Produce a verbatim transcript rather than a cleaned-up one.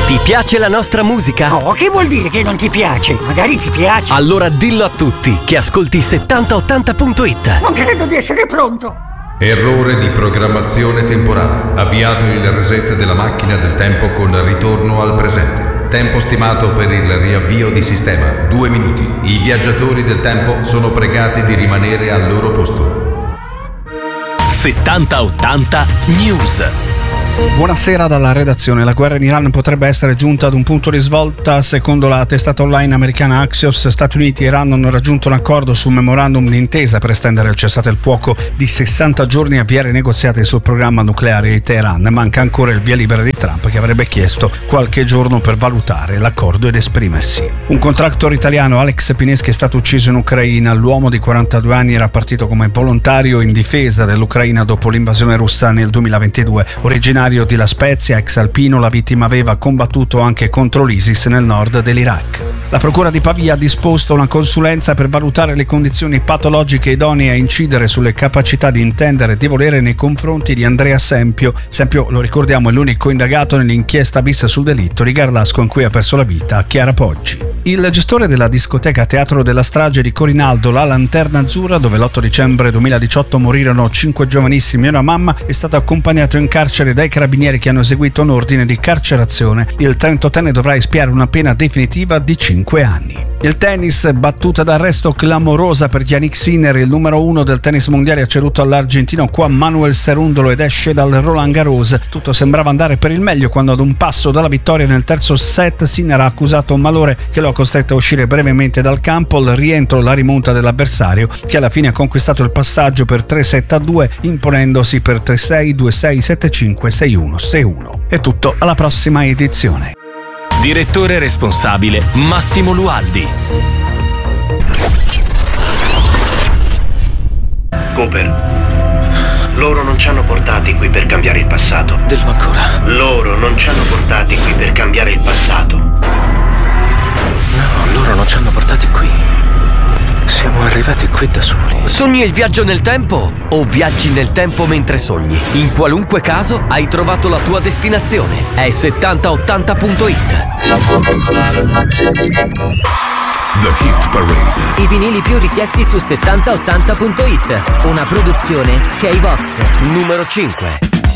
Ti piace la nostra musica? Oh, che vuol dire che non ti piace? Magari ti piace. Allora dillo a tutti che ascolti settanta ottanta punto it. Non credo di essere pronto. Errore di programmazione temporale. Avviato il reset della macchina del tempo con ritorno al presente. Tempo stimato per il riavvio di sistema, due minuti. I viaggiatori del tempo sono pregati di rimanere al loro posto. settanta ottanta News. Buonasera dalla redazione. La guerra in Iran potrebbe essere giunta ad un punto di svolta. Secondo la testata online americana Axios, Stati Uniti e Iran hanno raggiunto un accordo su un memorandum d'intesa per estendere il cessate il fuoco di sessanta giorni e avviare i negoziati sul programma nucleare di Teheran. Manca ancora il via libera di Trump, che avrebbe chiesto qualche giorno per valutare l'accordo ed esprimersi. Un contractor italiano, Alex Pineschi, è stato ucciso in Ucraina. L'uomo di quarantadue anni era partito come volontario in difesa dell'Ucraina dopo l'invasione russa nel duemilaventidue. Originario di La Spezia, ex alpino, la vittima aveva combattuto anche contro l'ISIS nel nord dell'Iraq. La procura di Pavia ha disposto una consulenza per valutare le condizioni patologiche idonee a incidere sulle capacità di intendere e di volere nei confronti di Andrea Sempio. Sempio, lo ricordiamo, è l'unico indagato nell'inchiesta bis sul delitto di Garlasco in cui ha perso la vita Chiara Poggi. Il gestore della discoteca Teatro della strage di Corinaldo, La Lanterna Azzurra, dove l'otto dicembre duemiladiciotto morirono cinque giovanissimi e una mamma, è stato accompagnato in carcere dai carabinieri che hanno eseguito un ordine di carcerazione. Il trentottenne dovrà espiare una pena definitiva di cinque anni. Il tennis, battuta d'arresto clamorosa per Jannik Sinner, il numero uno del tennis mondiale ha ceduto all'argentino Juan Manuel Cerúndolo ed esce dal Roland Garros. Tutto sembrava andare per il meglio quando ad un passo dalla vittoria nel terzo set Sinner ha accusato un malore che lo ha costretto a uscire brevemente dal campo. Al rientro la rimonta dell'avversario, che alla fine ha conquistato il passaggio per tre sette a due, imponendosi per tre sei, due sei, sette cinque, sei uno, sei uno. È tutto, alla prossima edizione. Direttore responsabile Massimo Lualdi. Cooper, loro non ci hanno portati qui per cambiare il passato. Dillo ancora. Loro non ci hanno portati qui per cambiare il passato. No, loro non ci hanno portati qui. Siamo arrivati qui da soli. Sogni il viaggio nel tempo o viaggi nel tempo mentre sogni? In qualunque caso hai trovato la tua destinazione. È settanta ottanta punto it. The Hit Parade. I vinili più richiesti su settanta ottanta punto it. Una produzione K-Vox. Numero cinque.